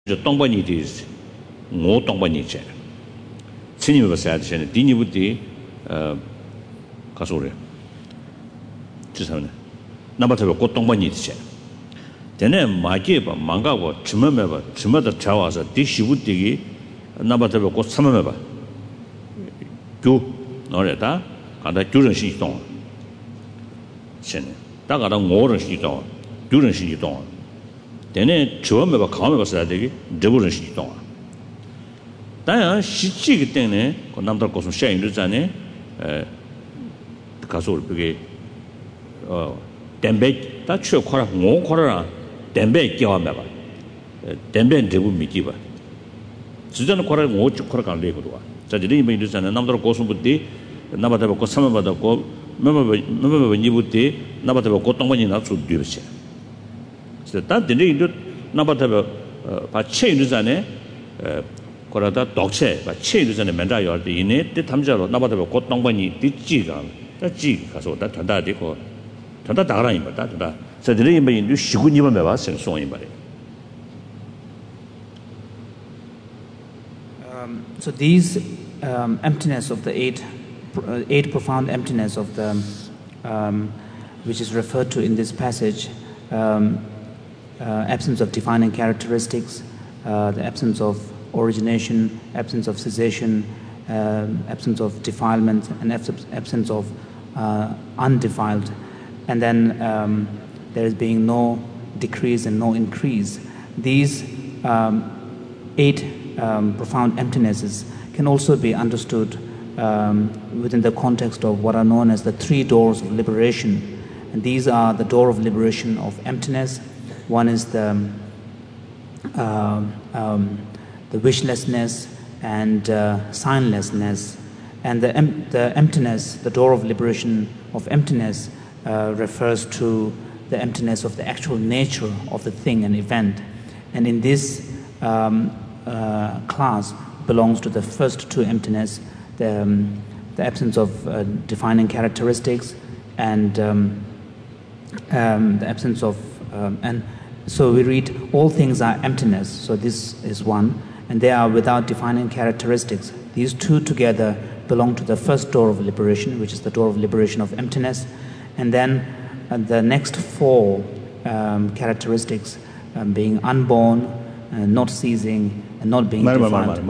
저 동반이 되지. 뭐 동반이 제. 친이 봐야 되잖아요. 디니부디 가서 그래. 주사는 나바터 고 동반이 되지. 되네 마게 봐 망가고 주면에 봐. 주면도 자와서 디시부디기 나바터 고 삼면에 봐. 교 너래다. 간다 교정 시동. 신. 다가다 뭐를 시동. 교정 시동. 되네 주면에 봐 가면 봐야 되기. 저부는 시동. 다야 시치기 때문에 남들 것은 샤인르잖아요. 가서 그게 덴베 다 추어코라 뭐 코라 덴베 끼워면 봐. 덴베 대부 미기 봐. 주전은 코라 뭐 코라 갈래거든. 자 이제 이 미르잖아요. 남들 것은 부디 나바다 고 삼아 받고 뭐뭐 니부디 나바다 고 동반이 나서 뒤르시. 그래서 다 되네 이제 나바다 바 체인르잖아요. 거라다 독체 바 체인르잖아요. 맨다 열 때 이네 때 탐자로 나바다 고 동반이 뒤지가 지 가서 다 전다 되고 전다 다라니 말다 전다 저들이 뭐 시군이만 봐 생송이 말이야. So these emptiness of the eight profound emptiness of the which is referred to in this passage, absence of defining characteristics, the absence of origination, absence of cessation, absence of defilement, and absence of undefiled, and then there is being no decrease and no increase. These eight profound emptinesses can also be understood within the context of what are known as the three doors of liberation. And these are the door of liberation of emptiness. One is the wishlessness and signlessness. And the emptiness, the door of liberation of emptiness, refers to the emptiness of the actual nature of the thing and event. And in this class belongs to the first two emptiness, the absence of defining characteristics and the absence of and so we read all things are emptiness. So this is one, and they are without defining characteristics. These two together belong to the first door of liberation, which is the door of liberation of emptiness. And then the next four characteristics, being unborn, not ceasing, and not being defiled.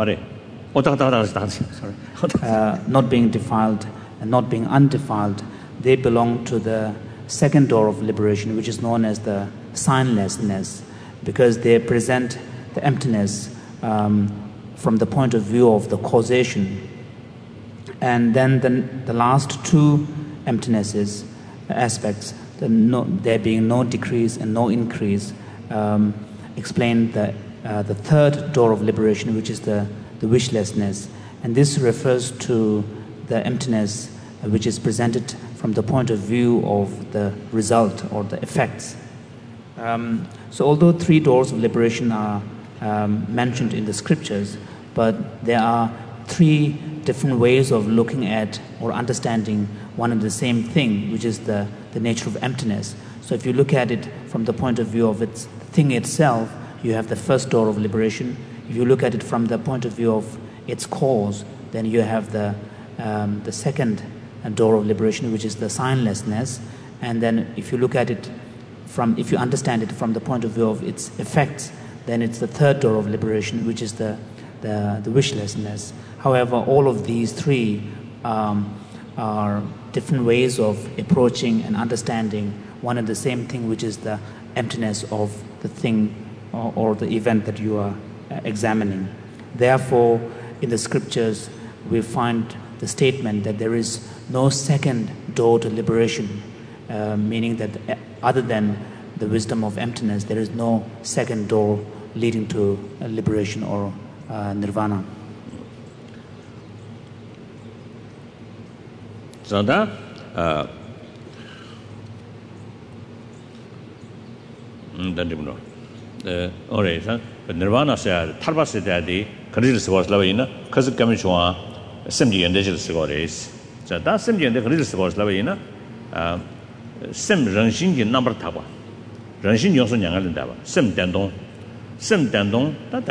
Not being defiled and not being undefiled, they belong to the second door of liberation, which is known as the signlessness, because they present the emptiness from the point of view of the causation. And then the last two emptinesses, aspects, there being no decrease and no increase, explain the third door of liberation, which is the wishlessness. And this refers to the emptiness which is presented from the point of view of the result or the effects. So although three doors of liberation are mentioned in the scriptures, but there are three different ways of looking at or understanding one and the same thing, which is the nature of emptiness. So if you look at it from the point of view of its thing itself, you have the first door of liberation. If you look at it from the point of view of its cause, then you have the second door of liberation, which is the signlessness. And then if you look at it if you understand it from the point of view of its effects, then it's the third door of liberation, which is the wishlessness. However, all of these three are different ways of approaching and understanding one and the same thing, which is the emptiness of the thing or the event that you are examining. Therefore, in the scriptures, we find the statement that there is no second door to liberation, meaning that other than the wisdom of emptiness, there is no second door leading to liberation or nirvana. So that alright, nirvana said Tarbas daddy, Kadis was Lavina, Kazak Kamishwa, Simji and Digital Cigars. So that's Simji and the Kadis was Lavina, Sim Ranshin number Taba. Ranshin Yosun Yangalindava, Sim Dandon. sem tendong ta